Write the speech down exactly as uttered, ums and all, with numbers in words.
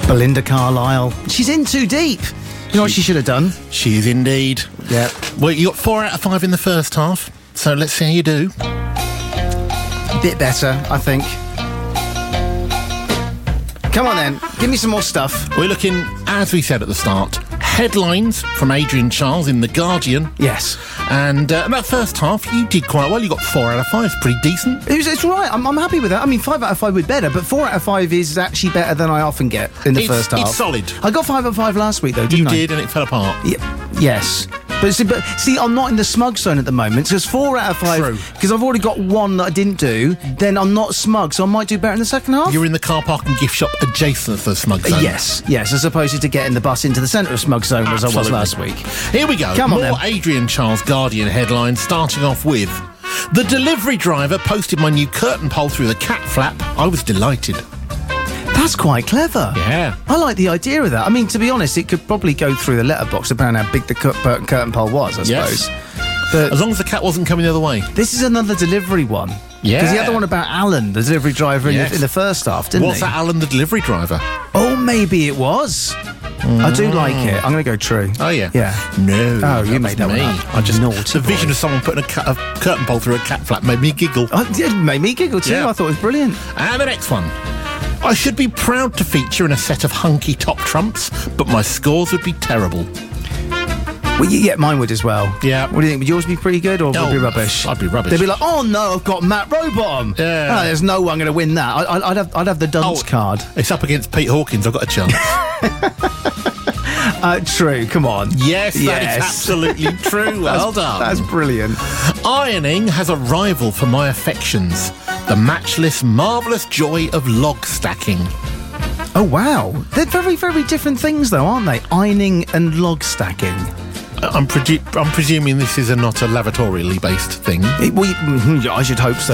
Belinda Carlisle. She's in too deep. You know what she should have done? She is indeed. Yeah. Well, you got four out of five in the first half, so let's see how you do. A bit better, I think. Come on then, give me some more stuff. We're looking, as we said at the start, headlines from Adrian Charles in The Guardian. Yes. And uh, that first half, you did quite well. You got four out of five. Pretty decent. It was, it's all right. I'm, I'm happy with that. I mean, five out of five would be better, but four out of five is actually better than I often get in the It's- first half. it's solid. I got five out of five last week, though, didn't You I? did, and it fell apart. Yeah, yes. But see, but see, I'm not in the smug zone at the moment, because four out of five, True. because I've already got one that I didn't do, then I'm not smug, so I might do better in the second half. You're in the car park and gift shop adjacent to the smug zone. Yes, yes, as opposed to getting the bus into the centre of smug zone as I was Absolutely. last week. Here we go. Come on, More then. Adrian Charles Guardian headlines, starting off with: the delivery driver posted my new curtain pole through the cat flap. I was delighted. That's quite clever. Yeah. I like the idea of that. I mean, to be honest, it could probably go through the letterbox, depending on how big the cur- cur- curtain pole was, I Yes. suppose. But As long as the cat wasn't coming the other way. this is another delivery one. Yeah. Because he had the one about Alan, the delivery driver, in, Yes. the, in the first half, didn't What's he? that, Alan the delivery driver? Oh, maybe it was. I do like it. I'm going to go true. Oh, yeah. Yeah. No. Oh, you was made that me. one up. I just Naughty The vision boy. of someone putting a, cut, a curtain pole through a cat flap made me giggle. Oh, it made me giggle too. Yeah. I thought it was brilliant. And the next one. I should be proud to feature in a set of hunky top trumps, but my scores would be terrible. Well, y- yeah, mine would as well. Yeah. What do you think? Would yours be pretty good or would it Oh, be rubbish? I'd be rubbish. They'd be like, oh no, I've got Matt Rowbottom. Yeah. Oh, there's no one going to win that. I, I, I'd have, I'd have the dunce Oh. card. It's up against Pete Hawkins. I've got a chance. Uh, true. Come on. Yes, that Yes. is absolutely true. Well done. That's brilliant. Ironing has a rival for my affections. The matchless, marvellous joy of log stacking. Oh wow, they're very, very different things, though, aren't they? Ironing and log stacking. I'm, presu- I'm presuming this is a not a lavatorially based thing. It, we, I should hope so.